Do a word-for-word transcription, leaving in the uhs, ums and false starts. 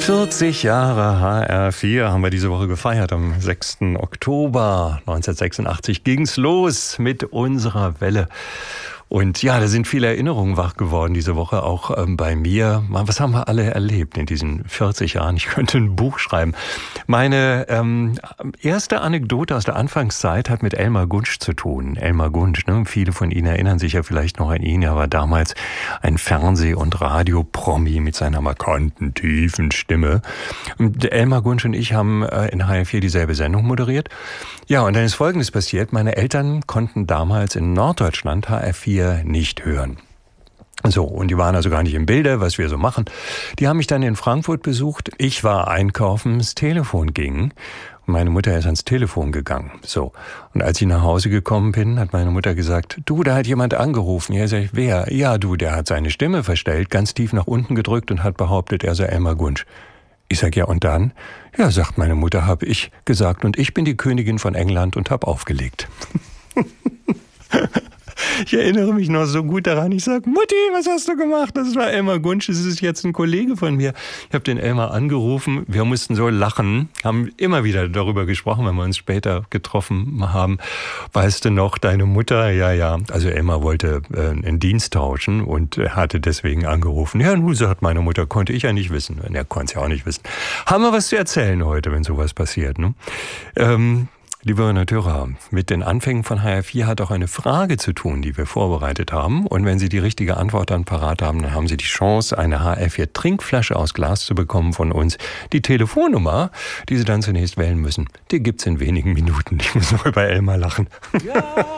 vierzig Jahre H R vier haben wir diese Woche gefeiert. Am sechsten Oktober neunzehnhundertsechsundachtzig ging's los mit unserer Welle. Und ja, da sind viele Erinnerungen wach geworden diese Woche, auch ähm, bei mir. Was haben wir alle erlebt in diesen vierzig Jahren? Ich könnte ein Buch schreiben. Meine ähm, erste Anekdote aus der Anfangszeit hat mit Elmar Gunsch zu tun. Elmar Gunsch, ne? Viele von Ihnen erinnern sich ja vielleicht noch an ihn. Er war damals ein Fernseh- und Radio-Promi mit seiner markanten, tiefen Stimme. Und Elmar Gunsch und ich haben äh, in H R vier dieselbe Sendung moderiert. Ja, und dann ist Folgendes passiert. Meine Eltern konnten damals in Norddeutschland H R vier nicht hören. So, und die waren also gar nicht im Bilde, was wir so machen. Die haben mich dann in Frankfurt besucht. Ich war einkaufen, das Telefon ging. Und meine Mutter ist ans Telefon gegangen. So, und als ich nach Hause gekommen bin, hat meine Mutter gesagt, du, da hat jemand angerufen. Ja, sag ich, wer? Ja, du, der hat seine Stimme verstellt, ganz tief nach unten gedrückt und hat behauptet, er sei Elmar Gunsch. Ich sag, ja, und dann? Ja, sagt meine Mutter, habe ich gesagt. Und ich bin die Königin von England und habe aufgelegt. Ich erinnere mich noch so gut daran. Ich sage, Mutti, was hast du gemacht? Das war Elmar Gunsch, das ist jetzt ein Kollege von mir. Ich habe den Elmar angerufen. Wir mussten so lachen, haben immer wieder darüber gesprochen, wenn wir uns später getroffen haben. Weißt du noch, deine Mutter? Ja, ja. Also Elmar wollte äh, einen Dienst tauschen und hatte deswegen angerufen. Ja, nun, sagt meine Mutter, konnte ich ja nicht wissen. Er konnte es ja auch nicht wissen. Haben wir was zu erzählen heute, wenn sowas passiert, ne? Ähm, Liebe Hörer, mit den Anfängen von H R vier hat auch eine Frage zu tun, die wir vorbereitet haben. Und wenn Sie die richtige Antwort dann parat haben, dann haben Sie die Chance, eine H R vier Trinkflasche aus Glas zu bekommen von uns. Die Telefonnummer, die Sie dann zunächst wählen müssen, die gibt's in wenigen Minuten. Ich muss noch über Elmar lachen. Ja.